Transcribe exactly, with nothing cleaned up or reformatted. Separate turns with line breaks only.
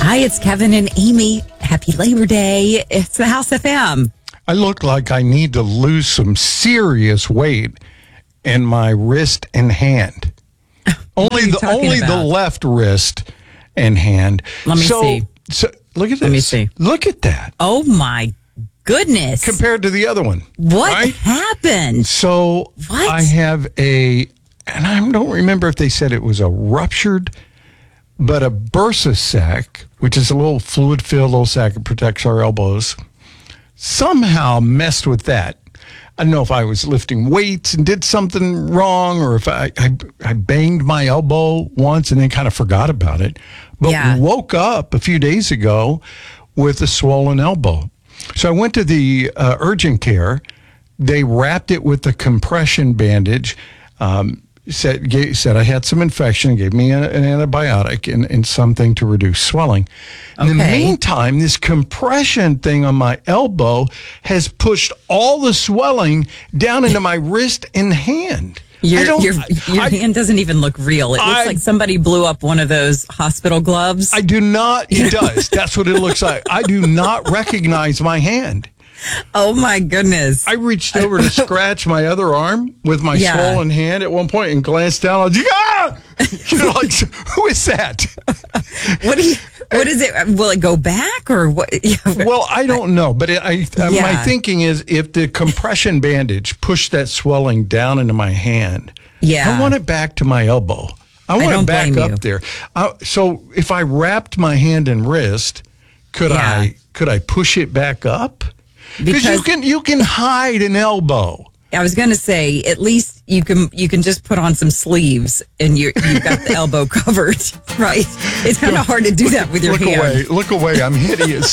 Hi, it's Kevin and Amy. Happy Labor Day. It's the House F M.
I look like I need to lose some serious weight in my wrist and hand. only the only about? the left wrist and hand.
Let me
so,
see.
So look at this.
Let me see.
Look at that.
Oh my goodness.
Compared to the other one.
What
right?
happened?
So
what?
I have a, and I don't remember if they said it was a ruptured, but a bursa sac, which is a little fluid-filled little sac that protects our elbows, somehow messed with that. I don't know if I was lifting weights and did something wrong, or if I, I, I banged my elbow once and then kind of forgot about it. But
yeah.
woke up a few days ago with a swollen elbow. So I went to the uh, urgent care. They wrapped it with a compression bandage. Um, said gave, said I had some infection. Gave me a, an antibiotic and, and something to reduce swelling. In
okay.
the meantime, this compression thing on my elbow has pushed all the swelling down into my wrist and hand.
Your,
I don't,
your, your
I,
hand doesn't even look real. It looks
I,
like somebody blew up one of those hospital gloves.
I do not. It does. That's what it looks like. I do not recognize my hand.
Oh, my goodness.
I reached over to scratch my other arm with my
yeah.
swollen hand at one point and glanced down. I was like, ah! You know, like, who is that?
What do you, what is it? Will it go back or what?
Well, I don't know. But it, I, uh,
yeah.
my thinking is if the compression bandage pushed that swelling down into my hand,
yeah.
I want it back to my elbow. I want
I
it back up
you.
there. Uh, so if I wrapped my hand and wrist, could
yeah.
I could I push it back up? Because you can you can hide an elbow.
I was going to say, at least you can you can just put on some sleeves and you you've got the elbow covered, right? It's kind of hard to do that with your
look
hand.
Look away! Look away! I'm hideous.